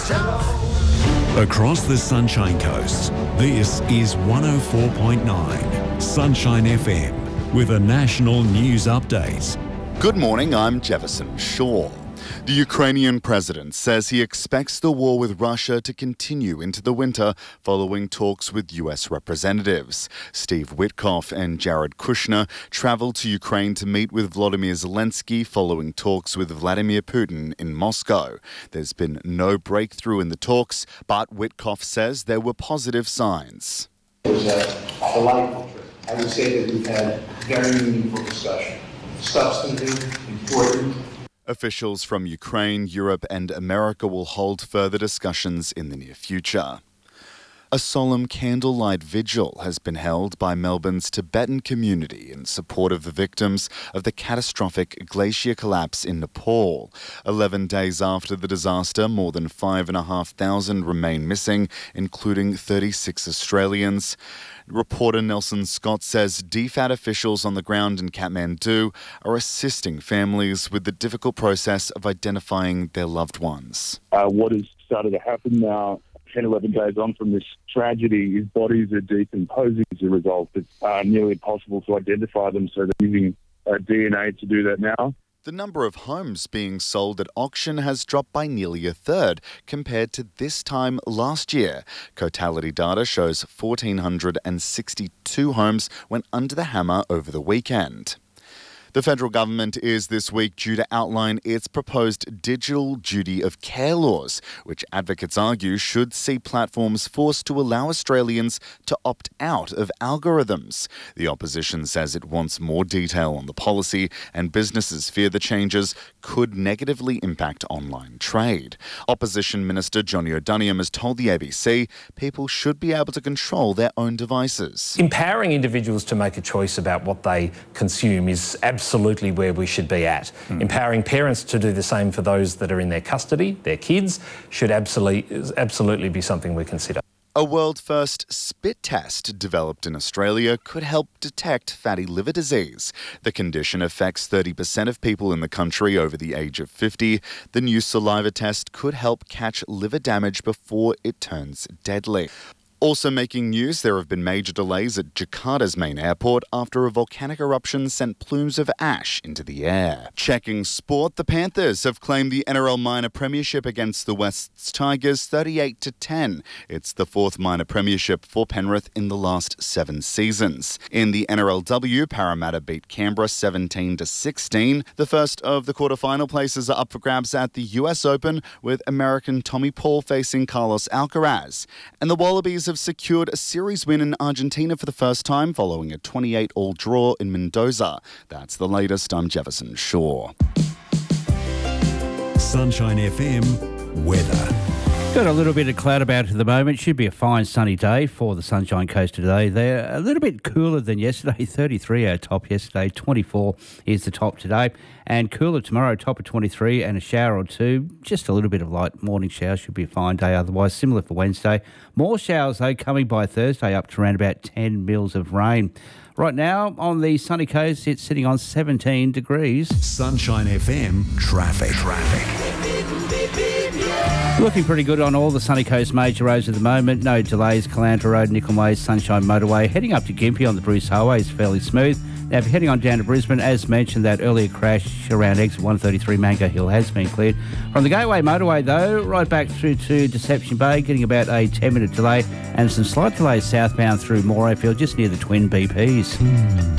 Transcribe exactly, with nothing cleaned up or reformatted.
Across the Sunshine Coast, this is one oh four point nine Sunshine F M with a national news update. Good morning, I'm Jefferson Shaw. The Ukrainian president says he expects the war with Russia to continue into the winter following talks with U S representatives. Steve Witkoff and Jared Kushner travelled to Ukraine to meet with Volodymyr Zelensky following talks with Vladimir Putin in Moscow. There's been no breakthrough in the talks, but Witkoff says there were positive signs. It was a delightful trip. I would say that we've had very meaningful discussion, substantive, important. Officials from Ukraine, Europe and America will hold further discussions in the near future. A solemn candlelight vigil has been held by Melbourne's Tibetan community in support of the victims of the catastrophic glacier collapse in Nepal. Eleven days after the disaster, more than five and a half thousand remain missing, including thirty-six Australians. Reporter Nelson Scott says D F A T officials on the ground in Kathmandu are assisting families with the difficult process of identifying their loved ones. Uh, what has started to happen now, ten, eleven days on from this tragedy, is bodies are decomposing as a result. It's uh, nearly impossible to identify them, so they're using uh, D N A to do that now. The number of homes being sold at auction has dropped by nearly a third compared to this time last year. Cotality data shows one thousand four hundred sixty-two homes went under the hammer over the weekend. The federal government is this week due to outline its proposed digital duty of care laws, which advocates argue should see platforms forced to allow Australians to opt out of algorithms. The opposition says it wants more detail on the policy, and businesses fear the changes could negatively impact online trade. Opposition Minister Johnny O'Donoghue has told the A B C people should be able to control their own devices. Empowering individuals to make a choice about what they consume is absolutely absolutely where we should be at. Mm. Empowering parents to do the same for those that are in their custody, their kids, should absolutely, absolutely be something we consider. A world-first spit test developed in Australia could help detect fatty liver disease. The condition affects thirty percent of people in the country over the age of fifty. The new saliva test could help catch liver damage before it turns deadly. Also making news, there have been major delays at Jakarta's main airport after a volcanic eruption sent plumes of ash into the air. Checking sport, the Panthers have claimed the N R L minor premiership against the Wests Tigers thirty-eight to ten. It's the fourth minor premiership for Penrith in the last seven seasons. In the N R L W, Parramatta beat Canberra seventeen to sixteen. The first of the quarterfinal places are up for grabs at the U S Open, with American Tommy Paul facing Carlos Alcaraz. And the Wallabies have secured a series win in Argentina for the first time following a twenty-eight all draw in Mendoza. That's the latest. I'm Jefferson Shaw. Sunshine F M weather. Got a little bit of cloud about it at the moment. Should be a fine sunny day for the Sunshine Coast today. They're a little bit cooler than yesterday. thirty-three our top yesterday. twenty-four is the top today. And cooler tomorrow, top of twenty-three and a shower or two. Just a little bit of light morning shower. Should be a fine day otherwise. Similar for Wednesday. More showers, though, coming by Thursday up to around about ten mils of rain. Right now, on the sunny coast, it's sitting on seventeen degrees. Sunshine F M traffic. Traffic. Looking pretty good on all the sunny coast major roads at the moment. No delays. Caloundra Road, Nicholn Way, Sunshine Motorway. Heading up to Gympie on the Bruce Highway is fairly smooth. Now, if you're heading on down to Brisbane, as mentioned, that earlier crash around exit one thirty-three Mango Hill has been cleared. From the Gateway Motorway, though, right back through to Deception Bay, getting about a ten-minute delay, and some slight delays southbound through Morayfield, just near the Twin B Ps.